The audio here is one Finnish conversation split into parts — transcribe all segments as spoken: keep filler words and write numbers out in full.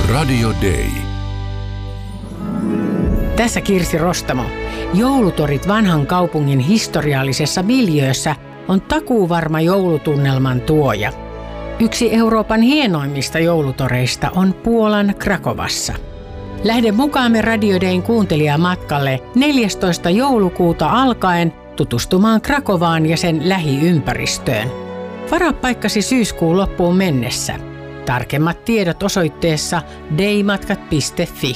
Radio Day. Tässä Kirsi Rostamo. Joulutorit vanhan kaupungin historiallisessa miljöössä on takuuvarma joulutunnelman tuoja. Yksi Euroopan hienoimmista joulutoreista on Puolan Krakovassa. Lähde mukaamme Radio Dayn kuuntelijamatkalle neljästoista joulukuuta alkaen tutustumaan Krakovaan ja sen lähiympäristöön. Varaa paikkasi syyskuun loppuun mennessä. Tarkemmat tiedot osoitteessa daymatkat piste fi.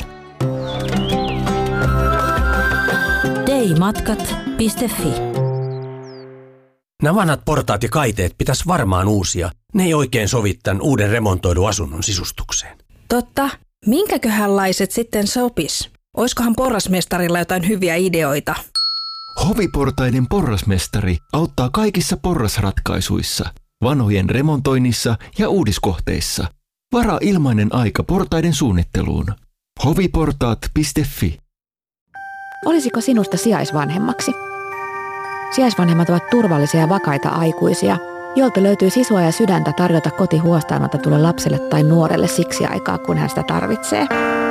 daymatkat piste fi. Nämä vanhat portaat ja kaiteet pitäisi varmaan uusia. Ne ei oikein sovi tämän uuden remontoidun asunnon sisustukseen. Totta. Minkäköhänlaiset sitten sopis? Oiskohan porrasmestarilla jotain hyviä ideoita? Hoviportaiden porrasmestari auttaa kaikissa porrasratkaisuissa, vanhojen remontoinnissa ja uudiskohteissa. Varaa ilmainen aika portaiden suunnitteluun. hoviportaat piste fi. Olisiko sinusta sijaisvanhemmaksi? Sijaisvanhemmat ovat turvallisia ja vakaita aikuisia, joilta löytyy sisua ja sydäntä tarjota kotihuostaanotetulle lapselle tai nuorelle siksi aikaa, kun hän sitä tarvitsee.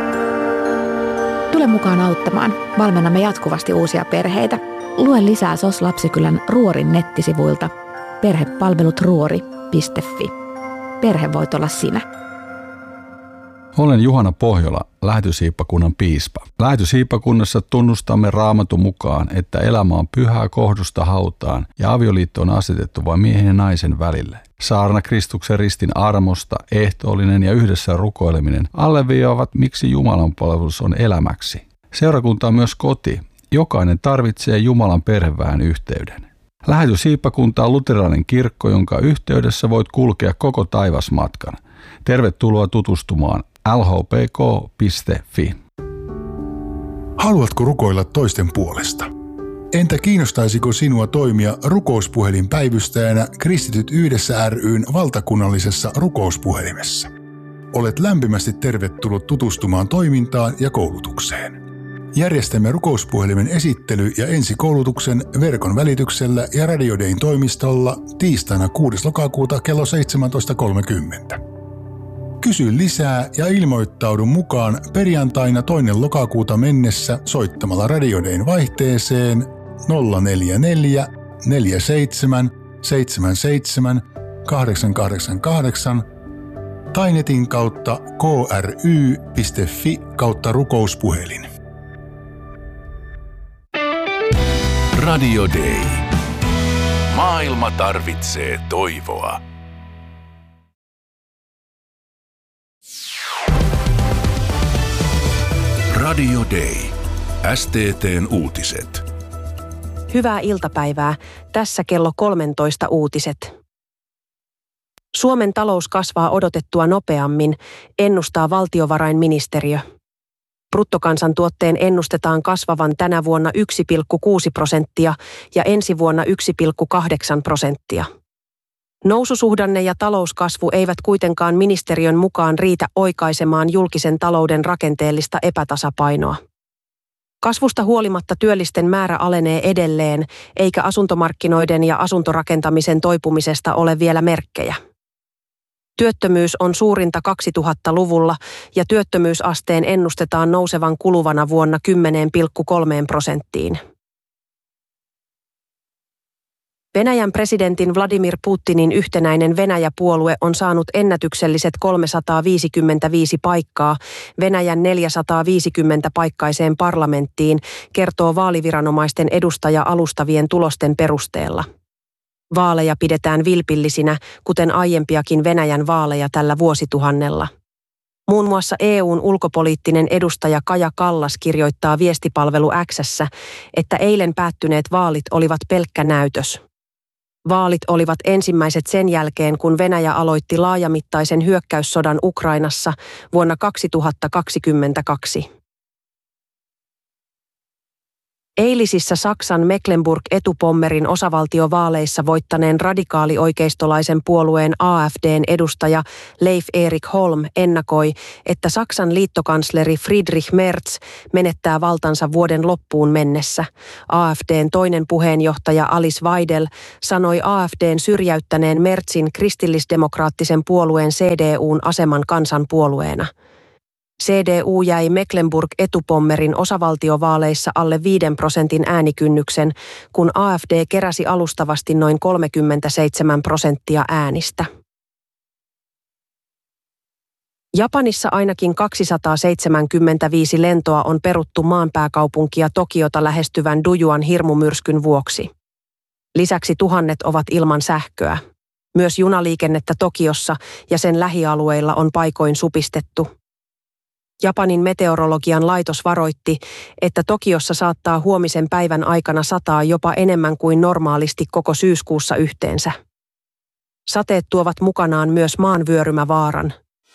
Tule mukaan auttamaan. Valmennamme jatkuvasti uusia perheitä. Lue lisää S O S Lapsikylän Ruorin nettisivuilta perhepalvelut ruori piste fi. Perhe voit olla sinä. Olen Juhana Pohjola, Lähetyshiippakunnan piispa. Lähetyshiippakunnassa tunnustamme Raamatun mukaan, että elämä on pyhää kohdusta hautaan ja avioliitto on asetettu vain miehen ja naisen välille. Saarna Kristuksen ristin armosta, ehtoollinen ja yhdessä rukoileminen alleviivaavat, miksi Jumalan palvelus on elämäksi. Seurakunta on myös koti. Jokainen tarvitsee Jumalan perheväen yhteyden. Lähetyshiippakunta on luterilainen kirkko, jonka yhteydessä voit kulkea koko taivasmatkan. Tervetuloa tutustumaan l h p k piste fi. Haluatko rukoilla toisten puolesta? Entä kiinnostaisiko sinua toimia rukouspuhelinpäivystäjänä Kristityt yhdessä ry:n valtakunnallisessa rukouspuhelimessa? Olet lämpimästi tervetullut tutustumaan toimintaan ja koulutukseen. Järjestämme rukouspuhelimen esittely- ja ensikoulutuksen verkon välityksellä ja Radio Dayn toimistolla tiistaina kuudes lokakuuta kello seitsemäntoista kolmekymmentä. Kysy lisää ja ilmoittaudu mukaan perjantaina toinen lokakuuta mennessä soittamalla Radio Dayn vaihteeseen nolla neljä neljä neljä seitsemän seitsemän seitsemän kahdeksan kahdeksan kahdeksan tai netin kautta k r y piste f i kautta rukouspuhelin. Radio Day. Maailma tarvitsee toivoa. Radio Day. S T T:n uutiset. Hyvää iltapäivää. Tässä kello kolmetoista uutiset. Suomen talous kasvaa odotettua nopeammin, ennustaa valtiovarainministeriö. Bruttokansantuotteen ennustetaan kasvavan tänä vuonna yksi pilkku kuusi prosenttia ja ensi vuonna yksi pilkku kahdeksan prosenttia. Noususuhdanne ja talouskasvu eivät kuitenkaan ministeriön mukaan riitä oikaisemaan julkisen talouden rakenteellista epätasapainoa. Kasvusta huolimatta työllisten määrä alenee edelleen, eikä asuntomarkkinoiden ja asuntorakentamisen toipumisesta ole vielä merkkejä. Työttömyys on suurinta kaksituhattaluvulla ja työttömyysasteen ennustetaan nousevan kuluvana vuonna kymmenen pilkku kolme prosenttiin. Venäjän presidentin Vladimir Putinin yhtenäinen Venäjä-puolue on saanut ennätykselliset kolmesataaviisikymmentäviisi paikkaa Venäjän neljäsataaviisikymmentä paikkaiseen parlamenttiin, kertoo vaaliviranomaisten edustaja alustavien tulosten perusteella. Vaaleja pidetään vilpillisinä, kuten aiempiakin Venäjän vaaleja tällä vuosituhannella. Muun muassa E U:n ulkopoliittinen edustaja Kaja Kallas kirjoittaa viestipalvelu X:ssä, että eilen päättyneet vaalit olivat pelkkä näytös. Vaalit olivat ensimmäiset sen jälkeen, kun Venäjä aloitti laajamittaisen hyökkäyssodan Ukrainassa vuonna kaksituhattakaksikymmentäkaksi. Eilisissä Saksan Mecklenburg-Etupommerin osavaltiovaaleissa voittaneen radikaali-oikeistolaisen puolueen A F D:n edustaja Leif Erik Holm ennakoi, että Saksan liittokansleri Friedrich Merz menettää valtansa vuoden loppuun mennessä. A F D:n toinen puheenjohtaja Alice Weidel sanoi A F D:n syrjäyttäneen Merzin kristillisdemokraattisen puolueen C D U:n aseman kansanpuolueena. C D U jäi Mecklenburg-Etupommerin osavaltiovaaleissa alle viiden prosentin äänikynnyksen, kun A F D keräsi alustavasti noin kolmekymmentäseitsemän prosenttia äänistä. Japanissa ainakin kaksisataaseitsemänkymmentäviisi lentoa on peruttu maanpääkaupunkia Tokiota lähestyvän Dujuan hirmumyrskyn vuoksi. Lisäksi tuhannet ovat ilman sähköä. Myös junaliikennettä Tokiossa ja sen lähialueilla on paikoin supistettu. Japanin meteorologian laitos varoitti, että Tokiossa saattaa huomisen päivän aikana sataa jopa enemmän kuin normaalisti koko syyskuussa yhteensä. Sateet tuovat mukanaan myös maanvyörymävaaran.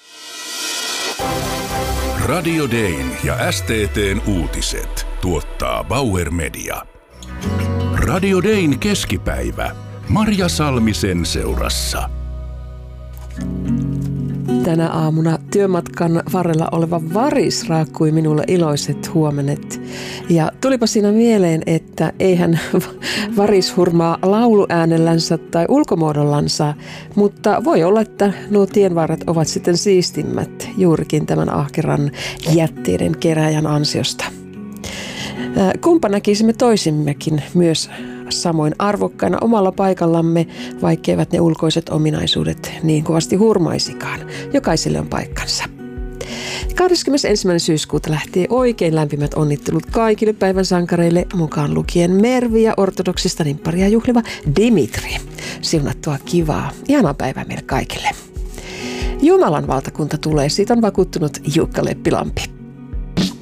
Radio Dayn ja S T T:n uutiset tuottaa Bauer Media. Radio Dayn keskipäivä. Marja Salmisen seurassa. Tänä aamuna työmatkan varrella oleva varis raakkui minulle iloiset huomenet. Ja tulipa siinä mieleen, että eihän varis hurmaa lauluäänellänsä tai ulkomuodollansa, mutta voi olla, että nuo tienvarret ovat sitten siistimmät juurikin tämän ahkeran jätteiden keräjän ansiosta. Kumpa näkisimme toisimmekin myös samoin arvokkaina omalla paikallamme, vaikkeivät ne ulkoiset ominaisuudet niin kovasti hurmaisikaan. Jokaiselle on paikkansa. kahdeskymmenesensimmäinen syyskuuta lähtee oikein lämpimät onnittelut kaikille päivän sankareille, mukaan lukien Mervi ja ortodoksista nimpparia juhliva Dimitri. Siunattua kivaa. Ihanaa päivää meille kaikille. Jumalan valtakunta tulee, siitä on vakuuttunut Jukka Leppilampi.